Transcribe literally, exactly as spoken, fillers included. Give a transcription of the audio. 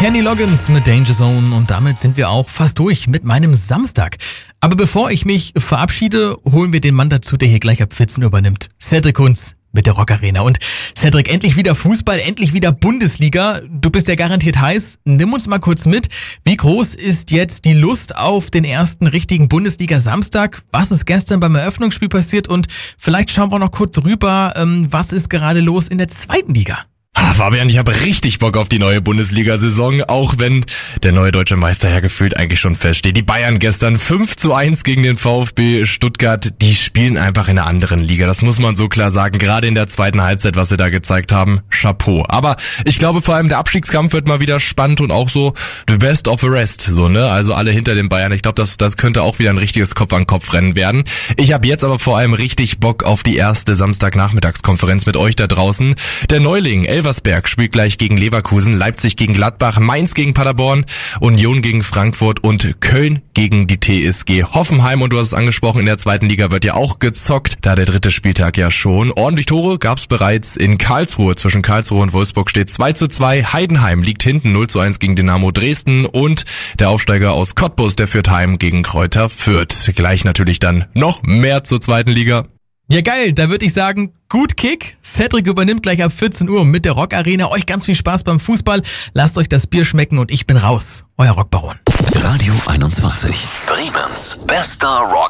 Kenny Loggins mit Danger Zone und damit sind wir auch fast durch mit meinem Samstag. Aber bevor ich mich verabschiede, holen wir den Mann dazu, der hier gleich ab vierzehn Uhr übernimmt. Cedric Kunz mit der Rock Arena. Und Cedric, endlich wieder Fußball, endlich wieder Bundesliga. Du bist ja garantiert heiß. Nimm uns mal kurz mit. Wie groß ist jetzt die Lust auf den ersten richtigen Bundesliga-Samstag? Was ist gestern beim Eröffnungsspiel passiert? Und vielleicht schauen wir noch kurz rüber, was ist gerade los in der zweiten Liga? Ah, Fabian, ich habe richtig Bock auf die neue Bundesliga-Saison, auch wenn der neue deutsche Meister ja gefühlt eigentlich schon feststeht. Die Bayern gestern fünf zu eins gegen den VfB Stuttgart, die spielen einfach in einer anderen Liga. Das muss man so klar sagen, gerade in der zweiten Halbzeit, was sie da gezeigt haben, Chapeau. Aber ich glaube vor allem, der Abstiegskampf wird mal wieder spannend und auch so the best of the rest, so, ne? Also alle hinter den Bayern. Ich glaube, das, das könnte auch wieder ein richtiges Kopf-an-Kopf-Rennen werden. Ich habe jetzt aber vor allem richtig Bock auf die erste Samstagnachmittagskonferenz mit euch da draußen. Der Neuling, Elversberg spielt gleich gegen Leverkusen, Leipzig gegen Gladbach, Mainz gegen Paderborn, Union gegen Frankfurt und Köln gegen die T S G Hoffenheim. Und du hast es angesprochen, in der zweiten Liga wird ja auch gezockt, da der dritte Spieltag ja schon. Ordentlich Tore gab's bereits in Karlsruhe. Zwischen Karlsruhe und Wolfsburg steht zwei zu zwei. Heidenheim liegt hinten null zu eins gegen Dynamo Dresden und der Aufsteiger aus Cottbus, der führt heim gegen Kräuter Fürth. Gleich natürlich dann noch mehr zur zweiten Liga. Ja geil, da würde ich sagen, gut Kick. Cedric übernimmt gleich ab vierzehn Uhr mit der Rock Arena. Euch ganz viel Spaß beim Fußball. Lasst euch das Bier schmecken und ich bin raus. Euer Rockbaron. Radio einundzwanzig. Bremens bester Rock.